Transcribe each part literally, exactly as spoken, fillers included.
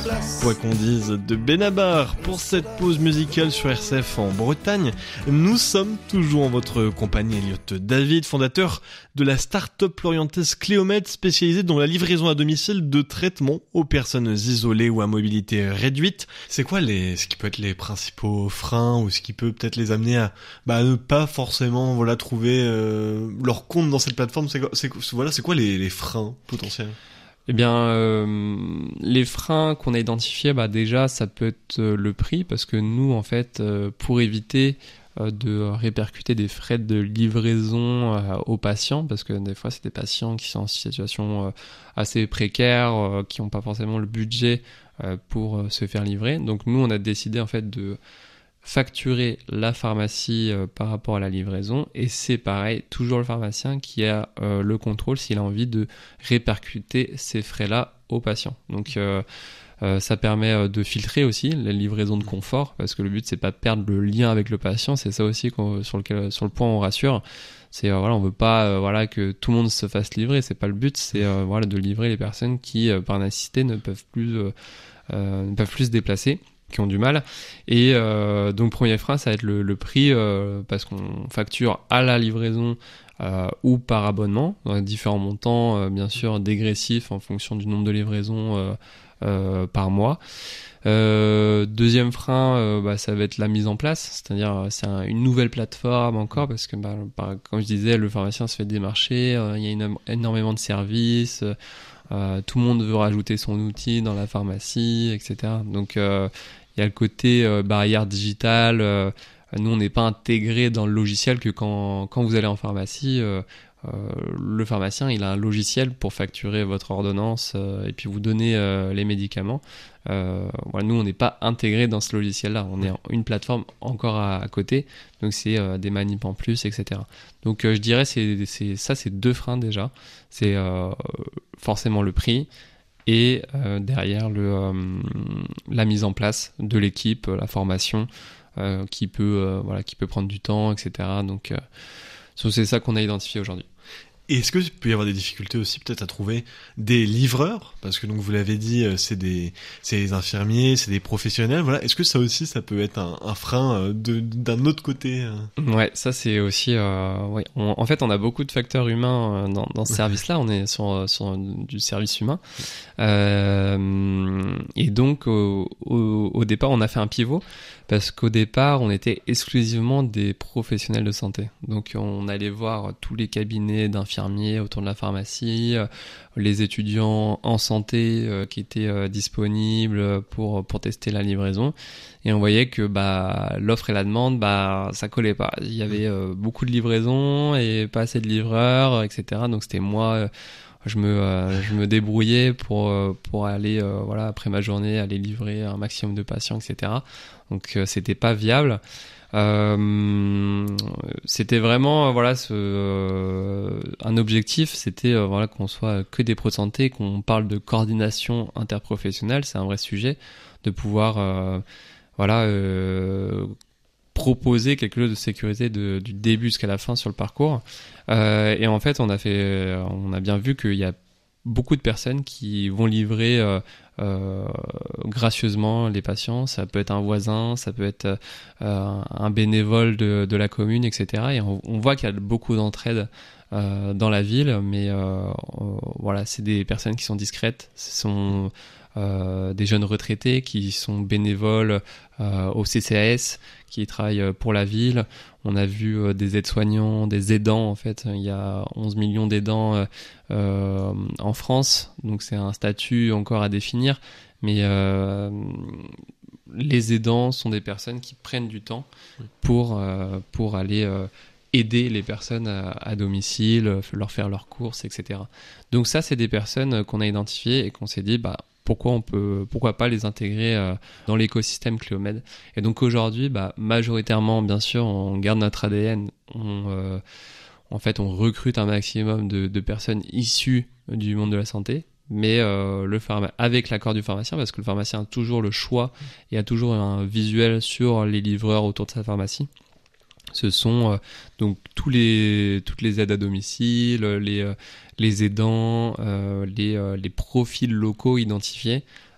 Quoi qu'on dise de Benabar pour cette pause musicale sur R C F en Bretagne, nous sommes toujours en votre compagnie. Elliot David, fondateur de la start-up lorientaise Cléomed, spécialisée dans la livraison à domicile de traitements aux personnes isolées ou à mobilité réduite. C'est quoi les, ce qui peut être les principaux freins ou ce qui peut peut-être les amener à, bah, à ne pas forcément, voilà, trouver euh, leur compte dans cette plateforme? C'est, c'est, voilà, c'est quoi les, les freins potentiels? Eh bien, euh, les freins qu'on a identifiés, bah déjà, ça peut être euh, le prix, parce que nous, en fait, euh, pour éviter euh, de répercuter des frais de livraison euh, aux patients, parce que des fois, c'est des patients qui sont en situation euh, assez précaire, euh, qui n'ont pas forcément le budget euh, pour euh, se faire livrer. Donc, nous, on a décidé, en fait, de facturer la pharmacie euh, par rapport à la livraison, et c'est pareil, toujours le pharmacien qui a euh, le contrôle s'il a envie de répercuter ces frais-là aux patients. Donc euh, euh, ça permet euh, de filtrer aussi la livraison de confort, parce que le but c'est pas de perdre le lien avec le patient, c'est ça aussi qu'on, sur lequel sur le point on rassure. C'est euh, voilà, on veut pas euh, voilà que tout le monde se fasse livrer, c'est pas le but, c'est euh, voilà de livrer les personnes qui euh, par nécessité ne peuvent plus euh, euh, ne peuvent plus se déplacer, qui ont du mal. Et euh, donc premier frein, ça va être le, le prix, euh, parce qu'on facture à la livraison euh, ou par abonnement, dans différents montants, euh, bien sûr dégressifs en fonction du nombre de livraisons euh, euh, par mois. Euh, deuxième frein, euh, bah, ça va être la mise en place, c'est-à-dire c'est un, une nouvelle plateforme encore, parce que bah, par, comme je disais, le pharmacien se fait démarcher, euh, il y a une, énormément de services, euh, tout le monde veut rajouter son outil dans la pharmacie, et cetera. Donc euh, il y a le côté euh, barrière digitale. Euh, nous, on n'est pas intégré dans le logiciel, que quand, quand vous allez en pharmacie, euh, euh, le pharmacien, il a un logiciel pour facturer votre ordonnance euh, et puis vous donner euh, les médicaments. Euh, voilà, nous, on n'est pas intégré dans ce logiciel-là. On est en une plateforme encore à, à côté. Donc, c'est euh, des manips en plus, et cetera. Donc, euh, je dirais, c'est, c'est, ça, c'est deux freins déjà. C'est euh, forcément le prix. Et euh, derrière le, euh, la mise en place de l'équipe, la formation euh, qui peut euh, voilà qui peut prendre du temps, et cetera. Donc euh, c'est ça qu'on a identifié aujourd'hui. Et est-ce qu'il peut y avoir des difficultés aussi peut-être à trouver des livreurs? Parce que donc vous l'avez dit, c'est des, c'est des infirmiers, c'est des professionnels. Voilà. Est-ce que ça aussi, ça peut être un, un frein de, d'un autre côté? Ouais, ça c'est aussi. Euh, ouais. On, en fait, on a beaucoup de facteurs humains dans, dans ce service-là. On est sur, sur du service humain. Euh, et donc, au, au, au départ, on a fait un pivot. Parce qu'au départ, on était exclusivement des professionnels de santé. Donc, on allait voir tous les cabinets d'infirmiers autour de la pharmacie, les étudiants en santé euh, qui étaient euh, disponibles pour pour tester la livraison. Et on voyait que bah l'offre et la demande, bah ça collait pas. Il y avait euh, beaucoup de livraisons et pas assez de livreurs, et cetera. Donc, c'était moi. Euh, je me euh, je me débrouillais pour euh, pour aller euh, voilà après ma journée aller livrer un maximum de patients, et cetera. Donc euh, c'était pas viable. Euh, c'était vraiment euh, voilà ce euh, un objectif, c'était euh, voilà qu'on soit que des pros de santé, qu'on parle de coordination interprofessionnelle, c'est un vrai sujet, de pouvoir euh, voilà euh, proposer quelque chose de sécurisé de, du début jusqu'à la fin sur le parcours. Euh, et en fait, on a fait, on a bien vu qu'il y a beaucoup de personnes qui vont livrer euh, euh, gracieusement les patients. Ça peut être un voisin, ça peut être euh, un bénévole de, de la commune, et cetera. Et on, on voit qu'il y a beaucoup d'entraide euh, dans la ville, mais euh, voilà, c'est des personnes qui sont discrètes. Ce sont euh, des jeunes retraités qui sont bénévoles euh, au C C A S, qui travaillent pour la ville. On a vu euh, des aides-soignants, des aidants en fait. Il y a onze millions d'aidants euh, euh, en France, donc c'est un statut encore à définir. Mais euh, les aidants sont des personnes qui prennent du temps pour, euh, pour aller euh, aider les personnes à, à domicile, leur faire leurs courses, et cetera. Donc ça, c'est des personnes qu'on a identifiées et qu'on s'est dit, bah, pourquoi on peut, pourquoi pas les intégrer euh, dans l'écosystème Cléomed. Et donc aujourd'hui, bah, majoritairement, bien sûr, on garde notre A D N. On, euh, en fait, on recrute un maximum de, de personnes issues du monde de la santé, mais euh, le pharma- avec l'accord du pharmacien, parce que le pharmacien a toujours le choix et a toujours un visuel sur les livreurs autour de sa pharmacie. Ce sont euh, donc tous les, toutes les aides à domicile, les, euh, les aidants, euh, les, euh, les profils locaux identifiés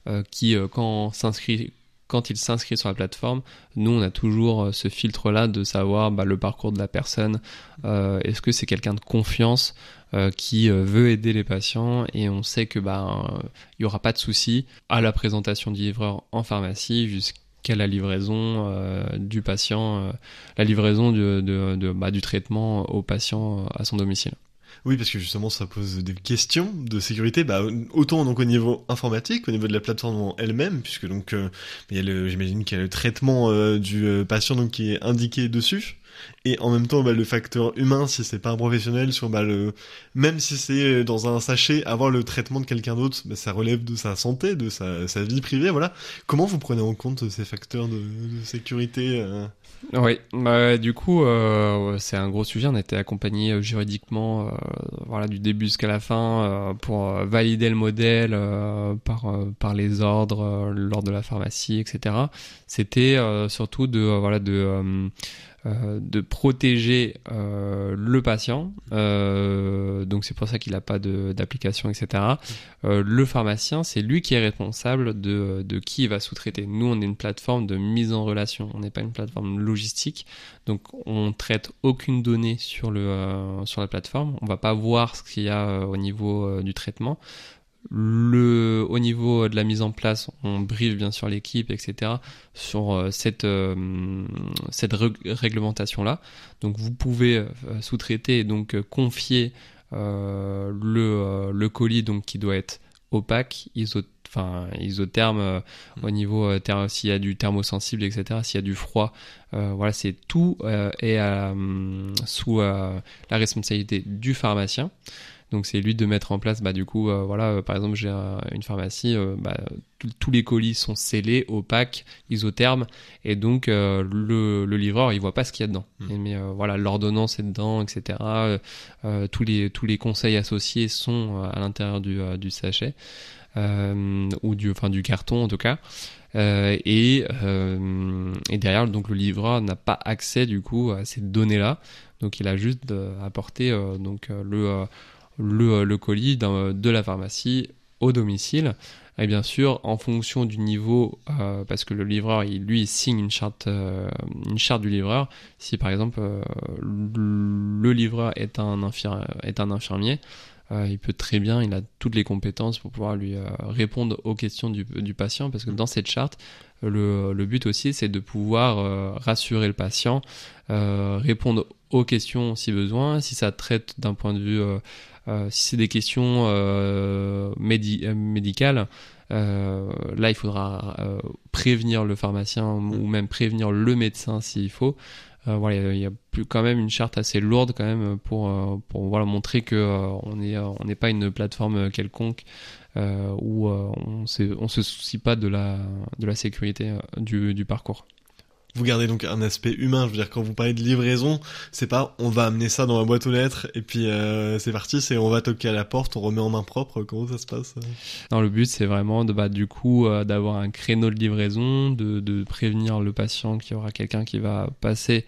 euh, qui, euh, quand s'inscrit Quand il s'inscrit sur la plateforme, nous, on a toujours ce filtre-là de savoir bah, le parcours de la personne. Euh, est-ce que c'est quelqu'un de confiance euh, qui euh, veut aider les patients, et on sait que bah, euh, il y aura pas de souci à la présentation du livreur en pharmacie jusqu'à la livraison euh, du patient, euh, la livraison de, de, de, bah, du traitement au patient euh, à son domicile. Oui, parce que justement, ça pose des questions de sécurité, bah, autant donc au niveau informatique, au niveau de la plateforme elle-même, puisque donc, euh, il y a le, j'imagine qu'il y a le traitement euh, du euh, patient donc qui est indiqué dessus, et en même temps, bah, le facteur humain, si c'est pas un professionnel, sur bah le, même si c'est dans un sachet, avoir le traitement de quelqu'un d'autre, bah, ça relève de sa santé, de sa, sa vie privée, voilà. Comment vous prenez en compte ces facteurs de, de sécurité euh... Oui, bah, du coup, euh, c'est un gros sujet. On a été accompagné euh, juridiquement, euh, voilà, du début jusqu'à la fin, euh, pour euh, valider le modèle euh, par euh, par les ordres, euh, l'ordre de la pharmacie, et cetera. C'était euh, surtout de euh, voilà de euh, euh, de protéger euh, le patient. Euh, donc c'est pour ça qu'il n'a pas de, d'application, et cetera. Euh, le pharmacien, c'est lui qui est responsable de, de qui il va sous-traiter. Nous, on est une plateforme de mise en relation. On n'est pas une plateforme logistique. Donc on traite aucune donnée sur, le, euh, sur la plateforme. On va pas voir ce qu'il y a euh, au niveau euh, du traitement. Le, au niveau de la mise en place, on briefe bien sûr l'équipe, et cetera sur euh, cette, euh, cette reg- réglementation-là. Donc vous pouvez euh, sous-traiter et donc euh, confier euh, le, euh, le colis donc, qui doit être opaque, iso, enfin, isotherme euh, mmh. au niveau euh, ter- s'il y a du thermosensible, et cetera. S'il y a du froid, euh, voilà, c'est tout euh, est euh, sous euh, la responsabilité du pharmacien. Donc c'est lui de mettre en place, bah du coup, euh, voilà, euh, par exemple j'ai un, une pharmacie, euh, bah, tous les colis sont scellés, opaques, isothermes, et donc euh, le, le livreur il voit pas ce qu'il y a dedans. Mmh. Et, mais euh, voilà, l'ordonnance est dedans, et cetera. Euh, euh, tous les tous les conseils associés sont à l'intérieur du euh, du sachet euh, ou du enfin du carton en tout cas. Euh, et, euh, et derrière, donc le livreur n'a pas accès du coup à ces données-là. Donc il a juste euh, apporté euh, donc euh, le euh, Le, le colis de la pharmacie au domicile. Et bien sûr, en fonction du niveau, euh, parce que le livreur, il, lui, il signe une charte, euh, une charte du livreur. Si par exemple, euh, le livreur est un, infir- est un infirmier, euh, il peut très bien, il a toutes les compétences pour pouvoir lui euh, répondre aux questions du, du patient, parce que dans cette charte, le, le but aussi, c'est de pouvoir euh, rassurer le patient, euh, répondre aux questions si besoin, si ça traite d'un point de vue... Euh, Euh, si c'est des questions euh, médi- euh, médicales, euh, là il faudra euh, prévenir le pharmacien ou même prévenir le médecin s'il faut. Euh, voilà, il y a plus quand même une charte assez lourde quand même pour euh, pour voilà montrer que euh, on est on n'est pas une plateforme quelconque euh, où euh, on se on se soucie pas de la de la sécurité euh, du du parcours. Vous gardez donc un aspect humain, je veux dire, quand vous parlez de livraison, c'est pas on va amener ça dans la boîte aux lettres et puis euh, c'est parti, c'est on va toquer à la porte, on remet en main propre, comment ça se passe? Non, le but c'est vraiment de bah du coup euh, d'avoir un créneau de livraison, de de prévenir le patient qu'il y aura quelqu'un qui va passer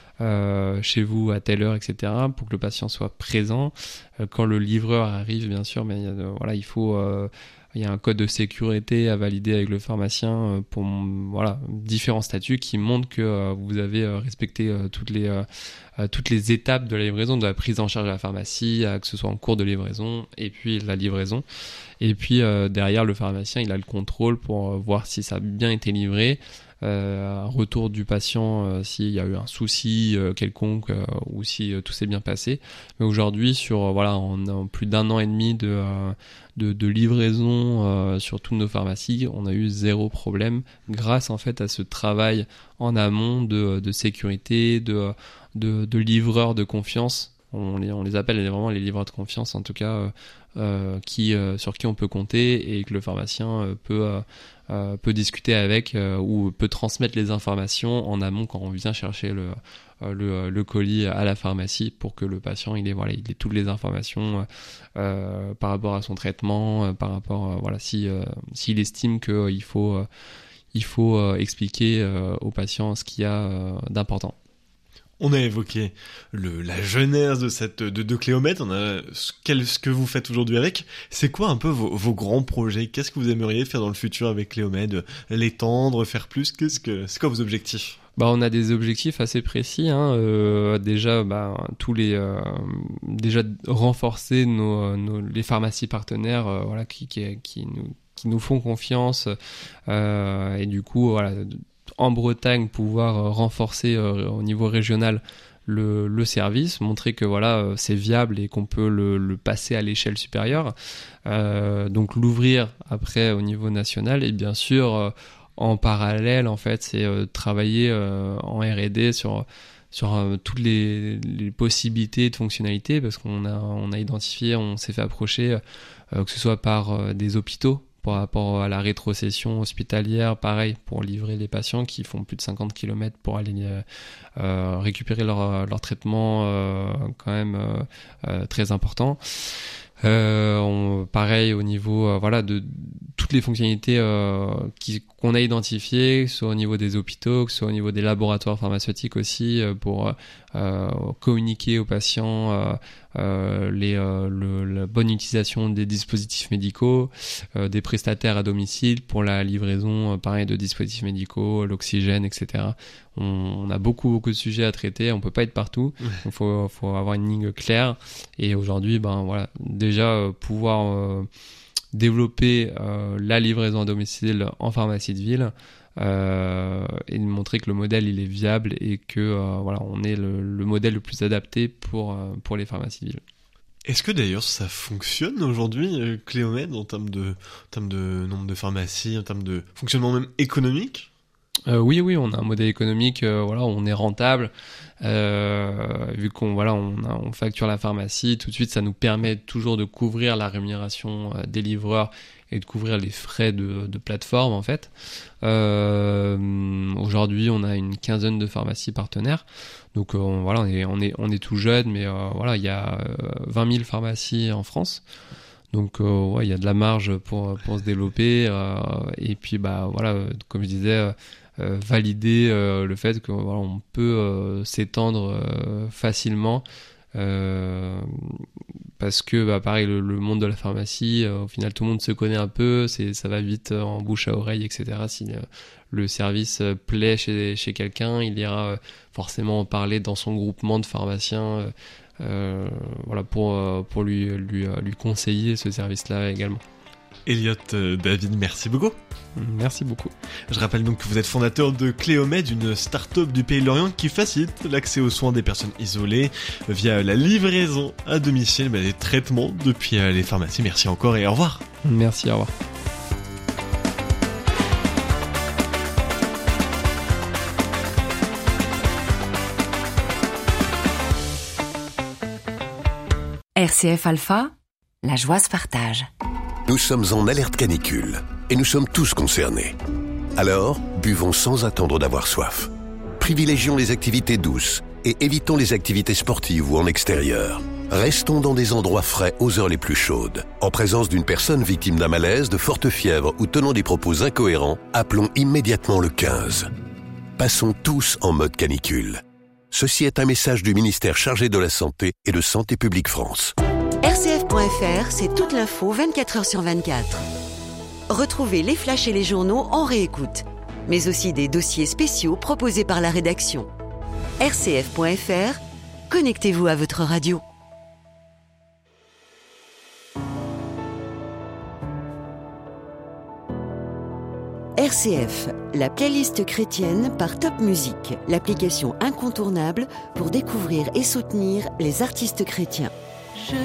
euh, chez vous à telle heure, et cetera pour que le patient soit présent. Euh, quand le livreur arrive, bien sûr, mais euh, voilà, il faut euh, il y a un code de sécurité à valider avec le pharmacien pour voilà différents statuts qui montrent que euh, vous avez euh, respecté euh, toutes les euh, toutes les étapes de la livraison, de la prise en charge de la pharmacie, euh, que ce soit en cours de livraison et puis la livraison. Et puis euh, derrière le pharmacien, il a le contrôle pour euh, voir si ça a bien été livré. Euh, un retour du patient euh, s'il y a eu un souci euh, quelconque euh, ou si euh, tout s'est bien passé. Mais aujourd'hui, sur euh, voilà, en, en plus d'un an et demi de euh, de, de livraison euh, sur toutes nos pharmacies, on a eu zéro problème grâce en fait à ce travail en amont de, de sécurité, de, de de livreurs de confiance. On les on les appelle vraiment les livreurs de confiance en tout cas. Euh, Euh, qui euh, sur qui on peut compter et que le pharmacien euh, peut euh, euh, peut discuter avec euh, ou peut transmettre les informations en amont quand on vient chercher le euh, le, le colis à la pharmacie pour que le patient il ait voilà il ait toutes les informations euh, par rapport à son traitement, euh, par rapport euh, voilà si euh, s'il estime que euh, il faut euh, il faut euh, expliquer euh, au patient ce qu'il y a euh, d'important. On a évoqué le, la genèse de cette de, de Cléomède, on a ce, quel, ce que vous faites aujourd'hui avec. C'est quoi un peu vos, vos grands projets? Qu'est-ce que vous aimeriez faire dans le futur avec Cléomède? L'étendre, faire plus? Qu'est-ce que c'est quoi vos objectifs? Bah, on a des objectifs assez précis. Hein. Euh, déjà, bah, tous les euh, déjà renforcer nos, nos les pharmacies partenaires, euh, voilà, qui qui qui nous qui nous font confiance euh, et du coup, voilà. En Bretagne, pouvoir renforcer euh, au niveau régional le, le service, montrer que voilà euh, c'est viable et qu'on peut le, le passer à l'échelle supérieure. Euh, donc l'ouvrir après au niveau national et bien sûr euh, en parallèle en fait c'est euh, travailler euh, en R et D sur sur euh, toutes les, les possibilités de fonctionnalités parce qu'on a on a identifié, on s'est fait approcher euh, que ce soit par euh, des hôpitaux. Par rapport à la rétrocession hospitalière, pareil, pour livrer les patients qui font plus de cinquante kilomètres pour aller euh, récupérer leur, leur traitement euh, quand même euh, euh, très important. Euh, on, pareil au niveau euh, voilà de toutes les fonctionnalités euh, qui, qu'on a identifiées, que ce soit au niveau des hôpitaux, que ce soit au niveau des laboratoires pharmaceutiques aussi, euh, pour euh, communiquer aux patients euh, euh, les, euh, le, la bonne utilisation des dispositifs médicaux, euh, des prestataires à domicile pour la livraison euh, pareil de dispositifs médicaux, l'oxygène, et cetera. On, on a beaucoup beaucoup de sujets à traiter, on peut pas être partout, il faut, faut avoir une ligne claire. Et aujourd'hui, ben voilà, déjà euh, pouvoir euh, développer euh, la livraison à domicile en pharmacie de ville euh, et montrer que le modèle il est viable et que euh, voilà, on est le, le modèle le plus adapté pour euh, pour les pharmacies de ville. Est-ce que d'ailleurs ça fonctionne aujourd'hui, euh, Cléomède, en termes de en termes de nombre de pharmacies, en termes de fonctionnement même économique? Euh, oui, oui, on a un modèle économique, euh, voilà, on est rentable, euh, vu qu'on voilà, on, a, on facture la pharmacie, tout de suite, ça nous permet toujours de couvrir la rémunération euh, des livreurs et de couvrir les frais de, de plateforme en fait. Euh, aujourd'hui, on a une quinzaine de pharmacies partenaires, donc euh, on, voilà, on est, on est, on est tout jeune, mais euh, voilà, il y a euh, vingt mille pharmacies en France. Donc euh, ouais, il y a de la marge pour pour se développer euh, et puis bah voilà, comme je disais, euh, euh, valider euh, le fait que voilà, on peut euh, s'étendre euh, facilement euh, parce que bah pareil le, le monde de la pharmacie, euh, au final tout le monde se connaît un peu, c'est ça va vite euh, en bouche à oreille, et cetera. Si euh, le service euh, plaît chez chez quelqu'un, il ira euh, forcément en parler dans son groupement de pharmaciens. Euh, Euh, voilà pour euh, pour lui lui lui conseiller ce service-là également. Elliot euh, David, merci beaucoup. Merci beaucoup. Je rappelle donc que vous êtes fondateur de Cléomède, une start-up du Pays de Lorient qui facilite l'accès aux soins des personnes isolées via la livraison à domicile, bah, des traitements depuis euh, les pharmacies. Merci encore et au revoir. Merci, au revoir. R C F Alpha, la joie se partage. Nous sommes en alerte canicule et nous sommes tous concernés. Alors, buvons sans attendre d'avoir soif. Privilégions les activités douces et évitons les activités sportives ou en extérieur. Restons dans des endroits frais aux heures les plus chaudes. En présence d'une personne victime d'un malaise, de forte fièvre ou tenant des propos incohérents, appelons immédiatement le quinze. Passons tous en mode canicule. Ceci est un message du ministère chargé de la Santé et de Santé publique France. R C F point F R, c'est toute l'info vingt-quatre heures sur vingt-quatre. Retrouvez les flashs et les journaux en réécoute, mais aussi des dossiers spéciaux proposés par la rédaction. R C F point F R, connectez-vous à votre radio. R C F, la playlist chrétienne par Top Music, l'application incontournable pour découvrir et soutenir les artistes chrétiens.